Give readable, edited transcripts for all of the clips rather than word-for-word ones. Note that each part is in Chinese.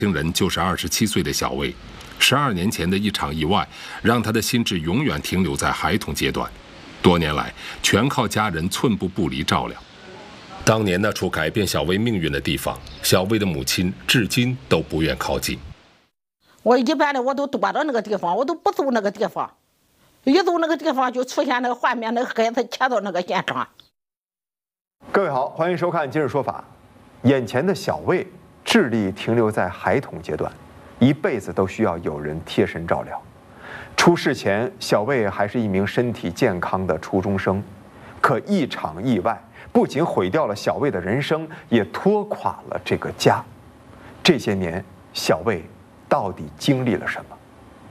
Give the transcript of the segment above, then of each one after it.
听人就是27岁的小魏。12年前的一场意外，让他的心智永远停留在孩童阶段。多年来，全靠家人寸步不离照料。当年那处改变小魏命运的地方，小魏的母亲至今都不愿靠近。 我一般的我都躲到那个地方，我都不走那个地方，一走那个地方就出现那个画面，那个孩子切到那个现场。 各位好，欢迎收看《今日说法》。眼前的小魏智力停留在孩童阶段，一辈子都需要有人贴身照料。出事前，小魏还是一名身体健康的初中生，可一场意外不仅毁掉了小魏的人生，也拖垮了这个家。这些年，小魏到底经历了什么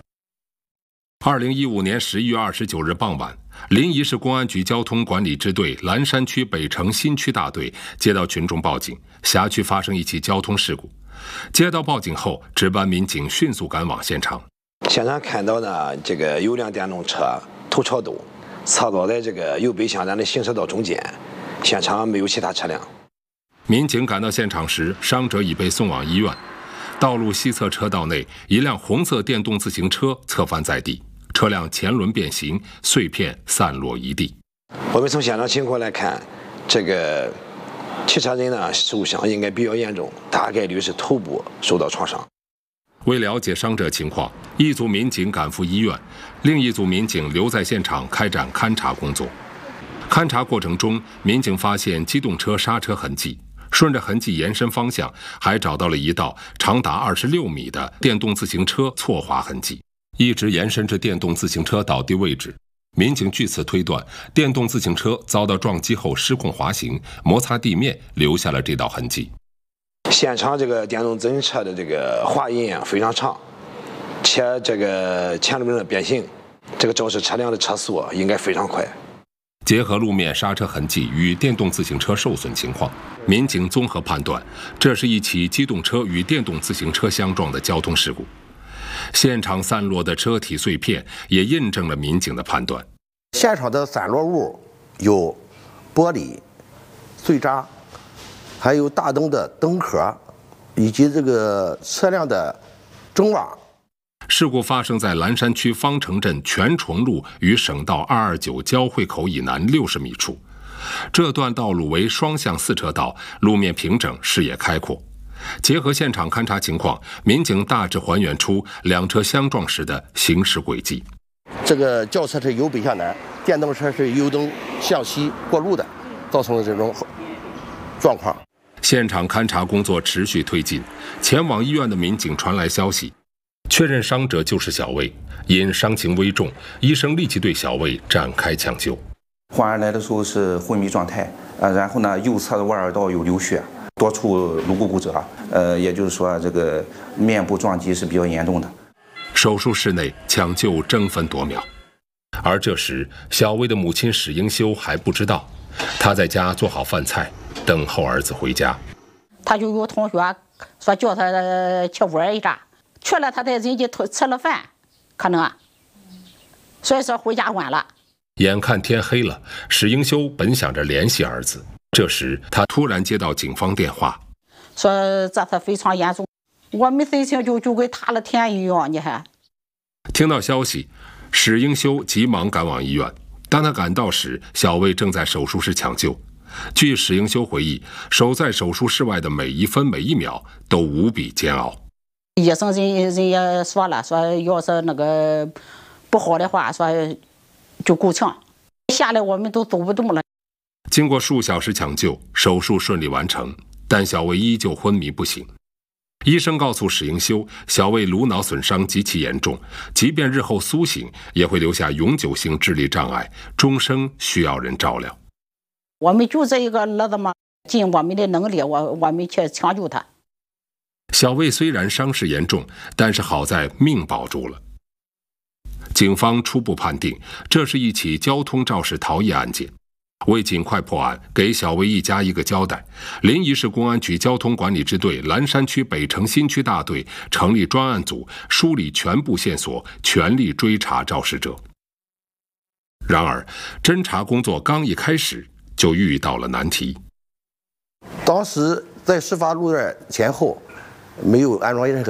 ？2015年11月29日傍晚，临沂市公安局交通管理支队蓝山区北城新区大队接到群众报警，辖区发生一起交通事故。接到报警后，值班民警迅速赶往现场。 现场看到呢，这个有辆电动车头朝斗，侧倒在这个右北向南的行驶道中间，现场没有其他车辆。 民警赶到现场时，伤者已被送往医院。道路西侧车道内，一辆红色电动自行车侧翻在地，车辆前轮变形，碎片散落一地。 我们从现场情况来看，这个骑车人呢受伤应该比较严重，大概率是头部受到创伤。 为了解伤者情况，一组民警赶赴医院，另一组民警留在现场开展勘查工作。勘查过程中，民警发现机动车刹车痕迹，顺着痕迹延伸方向，还找到了一道长达26米的电动自行车错滑痕迹，一直延伸至电动自行车倒地位置。民警据此推断，电动自行车遭到撞击后失控滑行，摩擦地面，留下了这道痕迹。 现场这个电动自行车的这个滑印非常长，且这个前轮的变形，这个肇事车辆的车速应该非常快。 结合路面刹车痕迹与电动自行车受损情况，民警综合判断，这是一起机动车与电动自行车相撞的交通事故。现场散落的车体碎片也印证了民警的判断。 现场的散落物有玻璃、碎渣，还有大灯的灯壳，以及这个车辆的中瓦。 事故发生在蓝山区方城镇全崇路与省道229交汇口以南60米处。这段道路为双向4车道，路面平整，视野开阔。结合现场勘查情况，民警大致还原出两车相撞时的行驶轨迹。 这个轿车是由北向南，电动车是由东向西过路的，造成了这种状况。 现场勘查工作持续推进，前往医院的民警传来消息，确认伤者就是小魏，因伤情危重，医生立即对小魏展开抢救。 患儿来的时候是昏迷状态，然后呢，右侧的腕耳道有流血，多处颅骨骨折，也就是说这个面部撞击是比较严重的。 手术室内抢救争分夺秒，而这时小魏的母亲史英修还不知道，她在家做好饭菜，等候儿子回家。 他就有同学说叫他去玩一下，去了他在人家吃了饭，可能，所以说回家晚了。 眼看天黑了，史英修本想着联系儿子，这时他突然接到警方电话， 说这次非常严重，我们事情就跟塌了天一样。你看， 听到消息，史英修急忙赶往医院。当他赶到时，小魏正在手术室抢救。据史英修回忆，守在手术室外的每一分每一秒都无比煎熬。 医生人也说了，说要是那个不好的话，说就够呛，下来我们都走不动了。 经过数小时抢救，手术顺利完成，但小魏依旧昏迷不醒。医生告诉史英修，小魏颅脑损伤极其严重，即便日后苏醒，也会留下永久性智力障碍，终生需要人照料。 我们就这一个儿子嘛，尽我们的能力，我们去抢救他。 小魏虽然伤势严重，但是好在命保住了。警方初步判定，这是一起交通肇事逃逸案件。为尽快破案，给小魏一家一个交代，临沂市公安局交通管理支队蓝山区北城新区大队成立专案组，梳理全部线索，全力追查肇事者。然而，侦查工作刚一开始，就遇到了难题。 当时在事发路段前后， 没有安装任何。